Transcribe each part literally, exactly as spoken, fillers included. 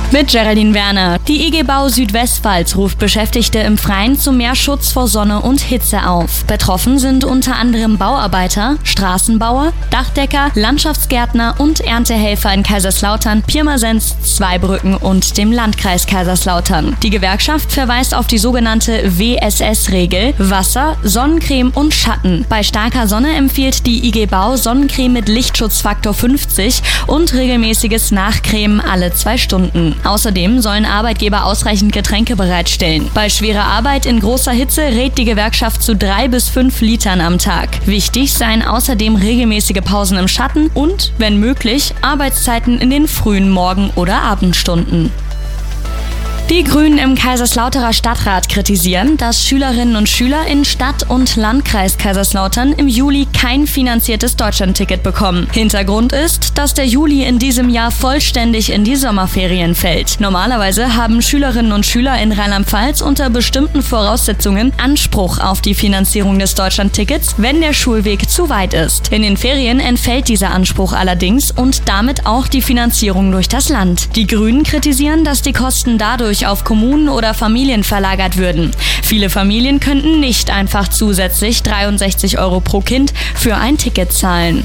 Mit Geraldine Werner. Die I G Bau Südwestpfalz ruft Beschäftigte im Freien zu mehr Schutz vor Sonne und Hitze auf. Betroffen sind unter anderem Bauarbeiter, Straßenbauer, Dachdecker, Landschaftsgärtner und Erntehelfer in Kaiserslautern, Pirmasens, Zweibrücken und dem Landkreis Kaiserslautern. Die Gewerkschaft verweist auf die sogenannte W S S-Regel Wasser, Sonnencreme und Schatten. Bei starker Sonne empfiehlt die I G Bau Sonnencreme mit Lichtschutzfaktor fünfzig und regelmäßiges Nachcremen alle zwei Stunden. Außerdem sollen Arbeitgeber ausreichend Getränke bereitstellen. Bei schwerer Arbeit in großer Hitze rät die Gewerkschaft zu drei bis fünf Litern am Tag. Wichtig seien außerdem regelmäßige Pausen im Schatten und, wenn möglich, Arbeitszeiten in den frühen Morgen- oder Abendstunden. Die Grünen im Kaiserslauterer Stadtrat kritisieren, dass Schülerinnen und Schüler in Stadt- und Landkreis Kaiserslautern im Juli kein finanziertes Deutschlandticket bekommen. Hintergrund ist, dass der Juli in diesem Jahr vollständig in die Sommerferien fällt. Normalerweise haben Schülerinnen und Schüler in Rheinland-Pfalz unter bestimmten Voraussetzungen Anspruch auf die Finanzierung des Deutschlandtickets, wenn der Schulweg zu weit ist. In den Ferien entfällt dieser Anspruch allerdings und damit auch die Finanzierung durch das Land. Die Grünen kritisieren, dass die Kosten dadurch auf Kommunen oder Familien verlagert würden. Viele Familien könnten nicht einfach zusätzlich dreiundsechzig Euro pro Kind für ein Ticket zahlen.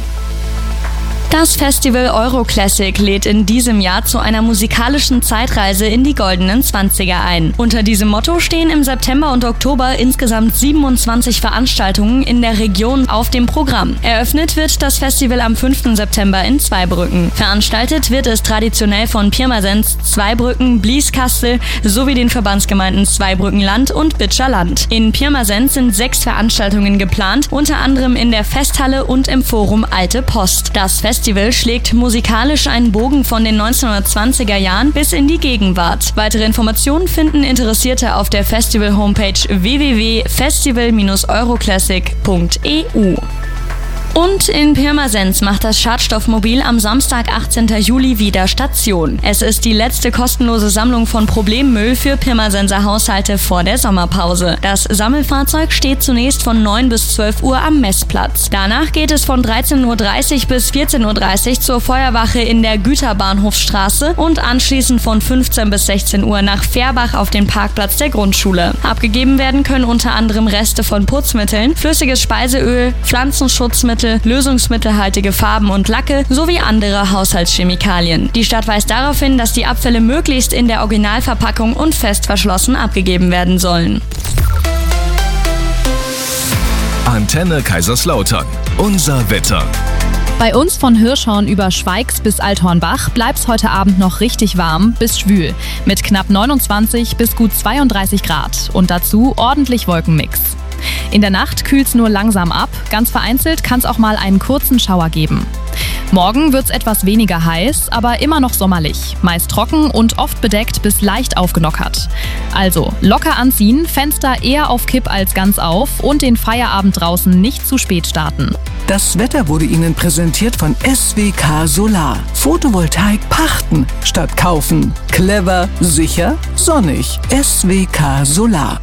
Das Festival Euroclassic lädt in diesem Jahr zu einer musikalischen Zeitreise in die goldenen Zwanziger ein. Unter diesem Motto stehen im September und Oktober insgesamt siebenundzwanzig Veranstaltungen in der Region auf dem Programm. Eröffnet wird das Festival am fünften September in Zweibrücken. Veranstaltet wird es traditionell von Pirmasens, Zweibrücken, Blieskastel sowie den Verbandsgemeinden Zweibrückenland und Bitscherland. In Pirmasens sind sechs Veranstaltungen geplant, unter anderem in der Festhalle und im Forum Alte Post. Das Festival Festival schlägt musikalisch einen Bogen von den neunzehnhundertzwanziger Jahren bis in die Gegenwart. Weitere Informationen finden Interessierte auf der Festival-Homepage w w w punkt festival Bindestrich euroclassic punkt e u. Und in Pirmasens macht das Schadstoffmobil am Samstag, achtzehnten Juli wieder Station. Es ist die letzte kostenlose Sammlung von Problemmüll für Pirmasenser Haushalte vor der Sommerpause. Das Sammelfahrzeug steht zunächst von neun bis zwölf Uhr am Messplatz. Danach geht es von dreizehn Uhr dreißig bis vierzehn Uhr dreißig zur Feuerwache in der Güterbahnhofstraße und anschließend von fünfzehn bis sechzehn Uhr nach Fährbach auf den Parkplatz der Grundschule. Abgegeben werden können unter anderem Reste von Putzmitteln, flüssiges Speiseöl, Pflanzenschutzmittel, lösungsmittelhaltige Farben und Lacke sowie andere Haushaltschemikalien. Die Stadt weist darauf hin, dass die Abfälle möglichst in der Originalverpackung und fest verschlossen abgegeben werden sollen. Antenne Kaiserslautern. Unser Wetter. Bei uns von Hirschhorn über Schweigs bis Althornbach bleibt's heute Abend noch richtig warm bis schwül. Mit knapp neunundzwanzig bis gut zweiunddreißig Grad und dazu ordentlich Wolkenmix. In der Nacht kühlt's nur langsam ab, ganz vereinzelt kann's auch mal einen kurzen Schauer geben. Morgen wird's etwas weniger heiß, aber immer noch sommerlich, meist trocken und oft bedeckt bis leicht aufgenockert. Also locker anziehen, Fenster eher auf Kipp als ganz auf und den Feierabend draußen nicht zu spät starten. Das Wetter wurde Ihnen präsentiert von S W K Solar. Photovoltaik pachten statt kaufen. Clever, sicher, sonnig. S W K Solar.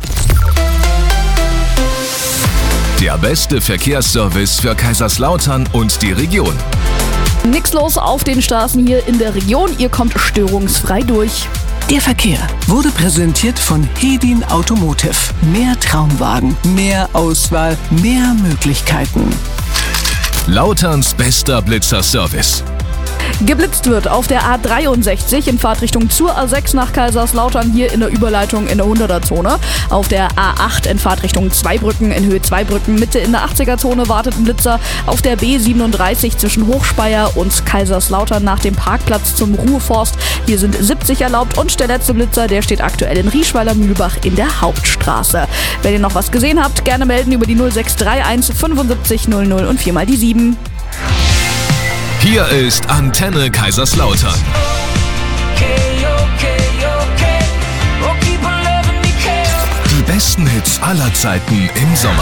Der beste Verkehrsservice für Kaiserslautern und die Region. Nix los auf den Straßen hier in der Region, ihr kommt störungsfrei durch. Der Verkehr wurde präsentiert von Hedin Automotive. Mehr Traumwagen, mehr Auswahl, mehr Möglichkeiten. Lauterns bester Blitzerservice. Geblitzt wird auf der A dreiundsechzig in Fahrtrichtung zur A sechs nach Kaiserslautern, hier in der Überleitung in der hunderter-Zone. Auf der A acht in Fahrtrichtung Zweibrücken in Höhe Zweibrücken, Mitte in der achtziger-Zone wartet ein Blitzer. Auf der B siebenunddreißig zwischen Hochspeyer und Kaiserslautern nach dem Parkplatz zum Ruheforst. Hier sind siebzig erlaubt und der letzte Blitzer, der steht aktuell in Rieschweiler-Mühlbach in der Hauptstraße. Wenn ihr noch was gesehen habt, gerne melden über die null sechs drei eins fünfundsiebzig null null und viermal die sieben. Hier ist Antenne Kaiserslautern. Die besten Hits aller Zeiten im Sommer.